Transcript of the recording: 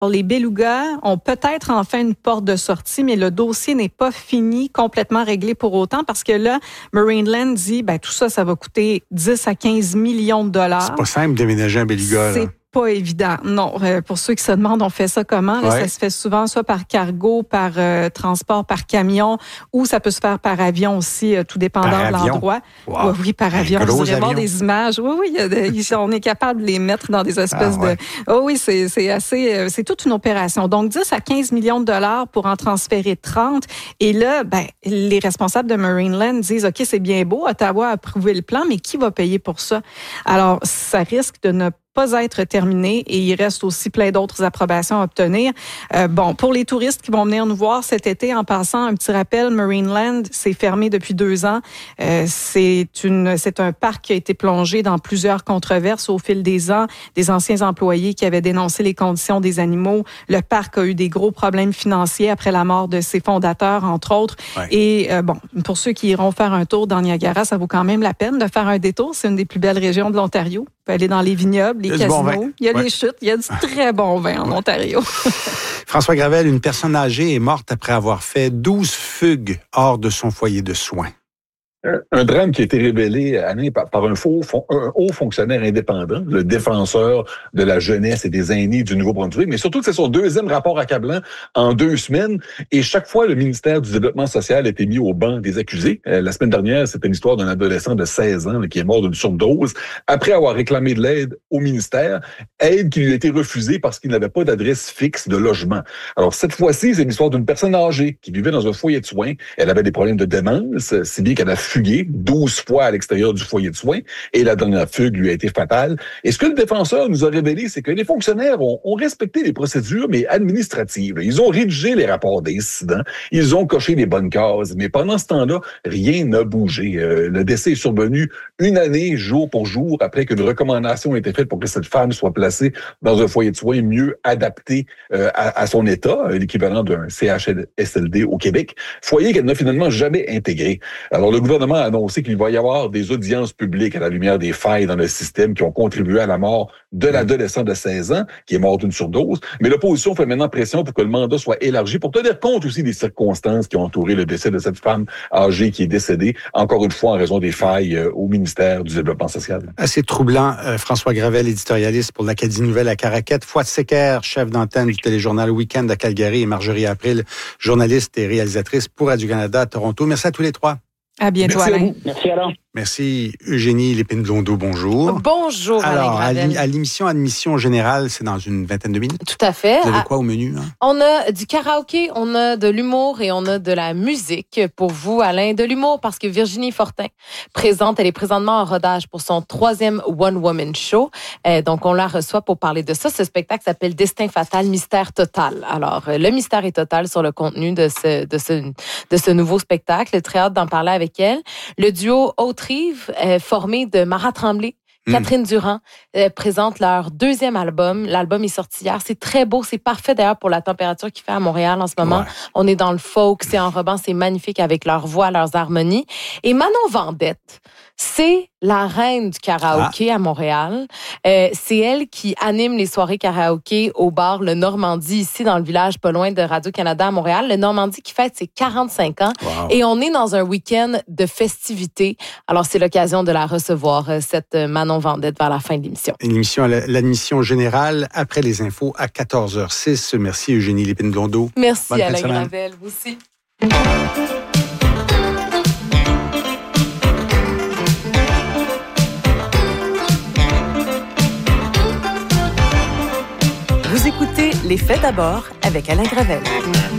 Les belugas ont peut-être enfin une porte de sortie, mais le dossier n'est pas fini, complètement réglé pour autant, parce que là, Marineland dit, tout ça, ça va coûter 10 à 15 millions de dollars. C'est pas simple de déménager un beluga, là. Pas évident. Non, pour ceux qui se demandent, on fait ça comment? Là, ça se fait souvent soit par cargo, par transport, par camion, ou ça peut se faire par avion aussi, tout dépendant de l'endroit. Wow. Oui, par avion. Vous irez voir des images. Oui, on est capable de les mettre dans des espèces de... oui, c'est assez... c'est toute une opération. Donc, 10 à 15 millions de dollars pour en transférer 30. Et là, les responsables de Marineland disent, OK, c'est bien beau, Ottawa a approuvé le plan, mais qui va payer pour ça? Alors, ça risque de ne pas être terminé et il reste aussi plein d'autres approbations à obtenir. Pour les touristes qui vont venir nous voir cet été, en passant, un petit rappel, Marineland, c'est fermé depuis 2 ans. C'est un parc qui a été plongé dans plusieurs controverses au fil des ans. Des anciens employés qui avaient dénoncé les conditions des animaux. Le parc a eu des gros problèmes financiers après la mort de ses fondateurs, entre autres. Ouais. Et pour ceux qui iront faire un tour dans Niagara, ça vaut quand même la peine de faire un détour. C'est une des plus belles régions de l'Ontario. Vous pouvez aller dans les vignobles, les casinos, il y a des chutes, il y a du très bon vin en Ontario. François Gravel, une personne âgée est morte après avoir fait 12 fugues hors de son foyer de soins. Un drame qui a été révélé par un haut fonctionnaire indépendant, le défenseur de la jeunesse et des aînés du Nouveau-Brunswick, mais surtout que c'est son 2e rapport accablant en 2 semaines. Et chaque fois, le ministère du Développement social a été mis au banc des accusés. La semaine dernière, c'était l'histoire d'un adolescent de 16 ans qui est mort d'une surdose après avoir réclamé de l'aide au ministère, aide qui lui a été refusée parce qu'il n'avait pas d'adresse fixe de logement. Alors cette fois-ci, c'est l'histoire d'une personne âgée qui vivait dans un foyer de soins. Elle avait des problèmes de démence, si bien qu'elle a fugué 12 fois à l'extérieur du foyer de soins et la dernière fugue lui a été fatale. Et ce que le défenseur nous a révélé, c'est que les fonctionnaires ont respecté les procédures, mais administratives. Ils ont rédigé les rapports d'incidents, ils ont coché les bonnes cases, mais pendant ce temps-là, rien n'a bougé. Le décès est survenu 1 année, jour pour jour, après qu'une recommandation ait été faite pour que cette femme soit placée dans un foyer de soins mieux adapté à son état, l'équivalent d'un CHSLD au Québec, foyer qu'elle n'a finalement jamais intégré. Alors, le gouvernement a annoncé qu'il va y avoir des audiences publiques à la lumière des failles dans le système qui ont contribué à la mort de l'adolescent de 16 ans, qui est mort d'une surdose. Mais l'opposition fait maintenant pression pour que le mandat soit élargi, pour tenir compte aussi des circonstances qui ont entouré le décès de cette femme âgée qui est décédée, encore une fois en raison des failles au ministère du Développement social. Assez troublant. François Gravel, éditorialiste pour l'Acadie Nouvelle à Caraquette. Fouad Secker, chef d'antenne du téléjournal Week-end à Calgary, et Marjorie April, journaliste et réalisatrice pour Radio-Canada à Toronto. Merci à tous les 3. À bientôt, Alain. Merci, Alain. Merci, Eugénie Lépine-Blondeau. Bonjour. Bonjour, alors, Alain Gravel. À l'émission Admission Générale, c'est dans une vingtaine de minutes. Tout à fait. Vous avez quoi au menu? On a du karaoké, on a de l'humour et on a de la musique pour vous, Alain. De l'humour parce que Virginie Fortin elle est présentement en rodage pour son 3e One Woman Show. Donc, on la reçoit pour parler de ça. Ce spectacle s'appelle Destin fatal, mystère total. Alors, le mystère est total sur le contenu de ce nouveau spectacle. Très hâte d'en parler avec elle. Le duo Autrive, formé de Mara Tremblay, Catherine Durand, présente leur 2e album. L'album est sorti hier. C'est très beau. C'est parfait d'ailleurs pour la température qu'il fait à Montréal en ce moment. Ouais. On est dans le folk, c'est enrobant, c'est magnifique avec leur voix, leurs harmonies. Et Manon Vendette, c'est la reine du karaoké à Montréal. C'est elle qui anime les soirées karaoké au bar Le Normandie, ici dans le village pas loin de Radio-Canada à Montréal. Le Normandie qui fête ses 45 ans. Wow. Et on est dans un week-end de festivités. Alors, c'est l'occasion de la recevoir, cette Manon Vendette, vers la fin de l'émission. Une émission à l'admission générale après les infos à 14h06. Merci Eugénie Lépine-Blondeau. Merci Bonne Alain Gravel, vous aussi. Vous écoutez Les Faits d'abord avec Alain Gravel.